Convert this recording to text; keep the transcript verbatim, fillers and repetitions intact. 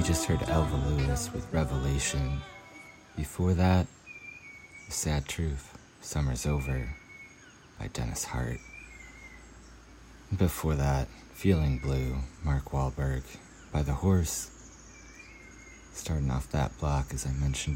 just heard Elva Lewis with Revelation. Before that, The Sad Truth, Summer's Over by Dennis Hart. Before that, Feeling Blue, Mark Wahlberg by The Horse. Starting off that block, as I mentioned